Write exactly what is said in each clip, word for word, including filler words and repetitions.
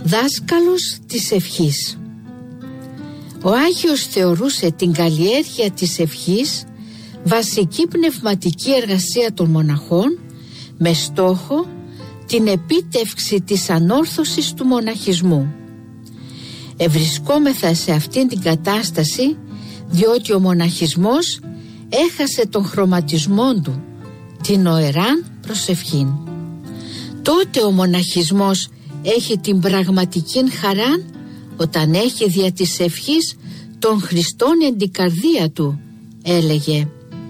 Δάσκαλος της ευχής. Ο Άγιος θεωρούσε την καλλιέργεια της ευχής βασική πνευματική εργασία των μοναχών με στόχο την επίτευξη της ανόρθωσης του μοναχισμού. Ευρισκόμεθα σε αυτήν την κατάσταση διότι ο μοναχισμός έχασε τον χρωματισμό του, την οεράν προσευχήν. Τότε ο μοναχισμός έχει την πραγματική χαρά όταν έχει δια της ευχής των Χριστών εν την καρδία του, έλεγε.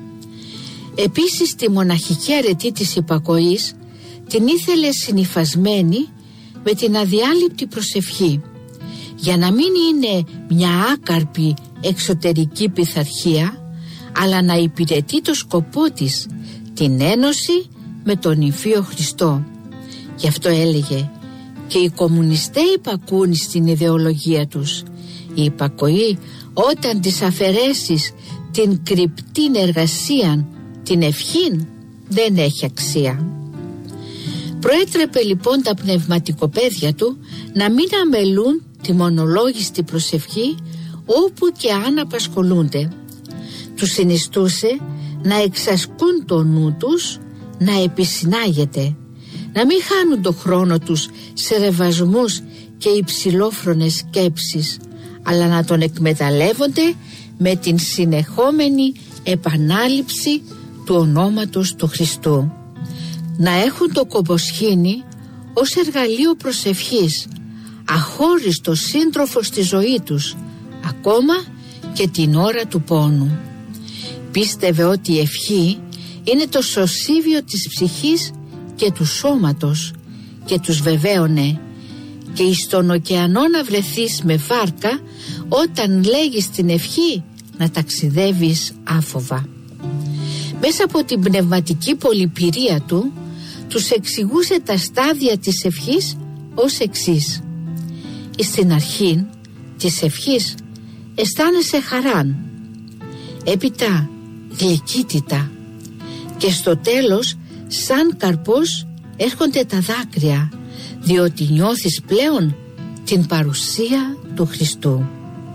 Επίσης τη μοναχική αρετή της υπακοής την ήθελε συνυφασμένη με την αδιάλειπτη προσευχή, για να μην είναι μια άκαρπη εξωτερική πειθαρχία, αλλά να υπηρετεί το σκοπό της, την ένωση με τον υφείο Χριστό. Γι' αυτό έλεγε, και οι κομμουνιστές υπακούν στην ιδεολογία τους. Η υπακοή όταν της αφαιρέσεις την κρυπτή εργασία, την ευχήν, δεν έχει αξία. Προέτρεπε λοιπόν τα πνευματικοπαίδια του να μην αμελούν τη μονολόγιστη προσευχή όπου και αν απασχολούνται. Τους συνιστούσε να εξασκούν το νου τους, να επισυνάγεται, να μην χάνουν το χρόνο τους σε ρεβασμούς και υψηλόφρονες σκέψεις, αλλά να τον εκμεταλλεύονται με την συνεχόμενη επανάληψη του ονόματος του Χριστού. Να έχουν το κομποσχήνι ως εργαλείο προσευχής, αχώριστο σύντροφο στη ζωή τους, ακόμα και την ώρα του πόνου. Πίστευε ότι η ευχή είναι το σωσίβιο της ψυχής και του σώματος και τους βεβαίωνε, και εις τον ωκεανό να βρεθείς με βάρκα όταν λέγεις την ευχή να ταξιδεύεις άφοβα. Μέσα από την πνευματική πολυπυρία του τους εξηγούσε τα στάδια της ευχής ως εξής. Στην αρχή της ευχής αισθάνεσαι χαράν, έπειτα γλυκύτητα και στο τέλος σαν καρπός έρχονται τα δάκρυα, διότι νιώθεις πλέον την παρουσία του Χριστού.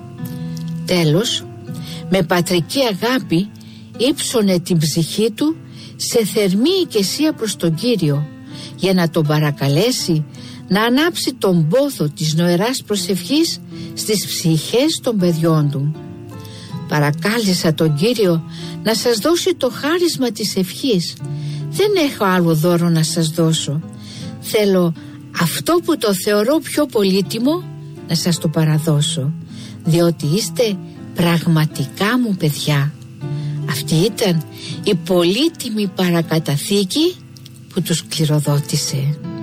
Τέλος, με πατρική αγάπη ύψωνε την ψυχή του σε θερμή οικεσία προς τον Κύριο, για να τον παρακαλέσει να ανάψει τον πόθο της νοεράς προσευχής στις ψυχές των παιδιών του. Παρακάλεσα τον Κύριο να σας δώσει το χάρισμα της ευχής. Δεν έχω άλλο δώρο να σας δώσω. Θέλω αυτό που το θεωρώ πιο πολύτιμο να σας το παραδώσω, διότι είστε πραγματικά μου παιδιά. Αυτή ήταν η πολύτιμη παρακαταθήκη που τους κληροδότησε.